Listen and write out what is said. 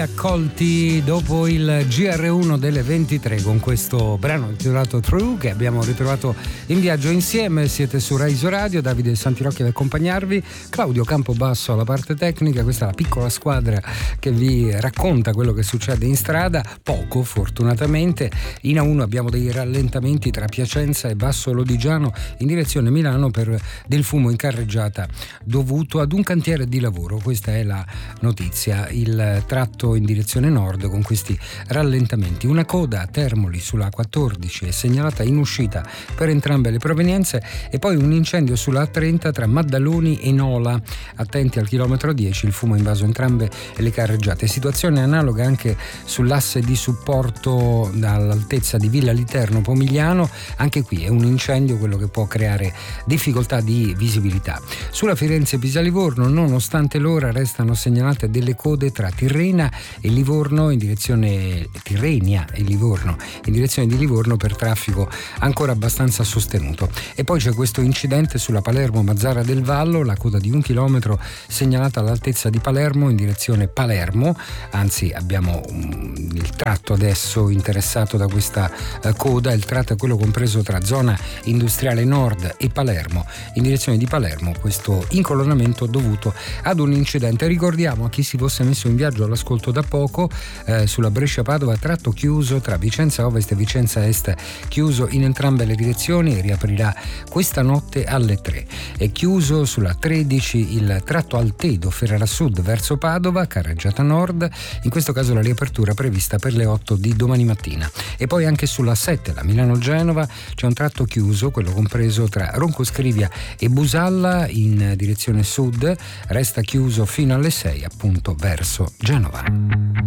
Accolti dopo il GR1 delle 23 con questo brano intitolato True, che abbiamo ritrovato in viaggio insieme. Siete su Rai Radio, Davide Santirocchi ad accompagnarvi, Claudio Campobasso alla parte tecnica. Questa è la piccola squadra che vi racconta quello che succede in strada, poco fortunatamente. In A1 abbiamo dei rallentamenti tra Piacenza e Basso Lodigiano in direzione Milano per del fumo in carreggiata dovuto ad un cantiere di lavoro. Questa è la notizia. Il tratto in direzione nord con questi rallentamenti. Una coda a Termoli sulla A14 è segnalata in uscita per entrambe le provenienze, e poi un incendio sulla A30 tra Maddaloni e Nola. Attenti al chilometro 10, il fumo ha invaso entrambe le carreggiate. Situazione analoga anche sull'asse di supporto all'altezza di Villa Literno Pomigliano. Anche qui è un incendio quello che può creare difficoltà di visibilità. Sulla Firenze-Pisa-Livorno, nonostante l'ora, restano segnalate delle code tra Tirrenia e Livorno in direzione Tirrenia e Livorno in direzione di Livorno per traffico ancora abbastanza sostenuto. E poi c'è questo incidente sulla Palermo-Mazzara del Vallo, la coda di 1 chilometro segnalata all'altezza di Palermo in direzione Palermo. Anzi, abbiamo il tratto adesso interessato da questa coda. Il tratto è quello compreso tra zona industriale nord e Palermo in direzione di Palermo, questo incolonnamento dovuto ad un incidente. Ricordiamo a chi si fosse messo in viaggio all'ascolto da poco, sulla Brescia-Padova tratto chiuso tra Vicenza Ovest e Vicenza Est, chiuso in entrambe le direzioni, e riaprirà questa notte alle 3. È chiuso sulla 13 il tratto Altedo Ferrara Sud verso Padova, carreggiata nord, in questo caso la riapertura prevista per le 8 di domani mattina. E poi anche sulla 7, la Milano-Genova, c'è un tratto chiuso, quello compreso tra Ronco Scrivia e Busalla in direzione sud, resta chiuso fino alle 6 appunto verso Genova.